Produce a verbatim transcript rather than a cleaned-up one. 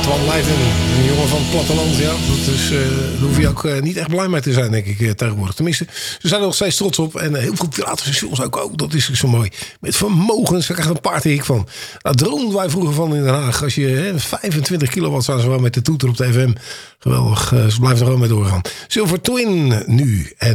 Twan Leijten, een jongen van het platteland. Ja, dat is, uh, daar hoef je ook uh, niet echt blij mee te zijn, denk ik, uh, tegenwoordig. Tenminste, ze zijn er nog steeds trots op. En uh, heel veel piratenstations ook, ook. Dat is zo mooi. Met vermogens, daar krijg je een paardhik van. Daar droomden wij vroeger van in Den Haag. Als je hè, vijfentwintig kilowatt staan ze wel met de toeter op de F M. Geweldig, uh, ze blijven er gewoon mee doorgaan. Silver Twin nu. En